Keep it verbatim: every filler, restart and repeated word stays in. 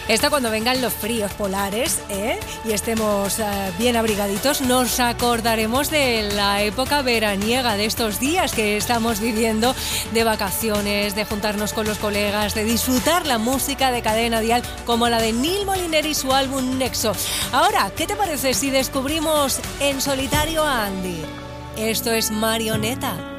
Esta cuando vengan los fríos polares, ¿eh? Y estemos eh, bien abrigaditos, nos acordaremos de la época veraniega, de estos días que estamos viviendo, de vacaciones, de juntarnos con los colegas, de disfrutar la música de Cadena Dial como la de Neil Moliner y su álbum Nexo. Ahora, ¿qué te parece si descubrimos en solitario a Andy? Esto es Marioneta.